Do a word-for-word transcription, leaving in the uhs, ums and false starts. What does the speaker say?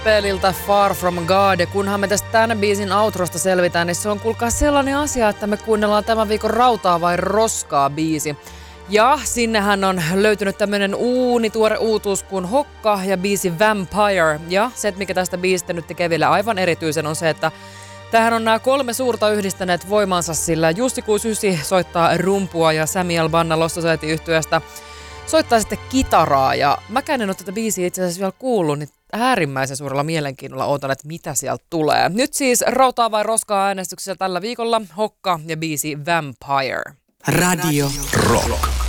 Chappellilta Far From God, ja kunhan me tästä tämän biisin outrosta selvitään, niin se on kuulkaa sellainen asia, että me kuunnellaan tämän viikon Rautaa vai Roskaa biisi. Ja sinnehän on löytynyt tämmönen uunituore uutuus kuin Hokka ja biisi Vampire. Ja se, mikä tästä biisistä nyt tekee vielä aivan erityisen, on se, että tämähän on nämä kolme suurta yhdistäneet voimansa, sillä Jussi kuusikymmentäyhdeksän soittaa rumpua ja Samuel Banna Lost Society-yhtyeestä soittaa sitten kitaraa. Ja mäkään en ole tätä biisiä itse asiassa vielä kuullut, niin äärimmäisen suurella mielenkiinnolla ootan, että mitä sieltä tulee. Nyt siis Rautaa vai Roskaa äänestyksessä tällä viikolla Hokka ja biisi Vampire. Radio Rock.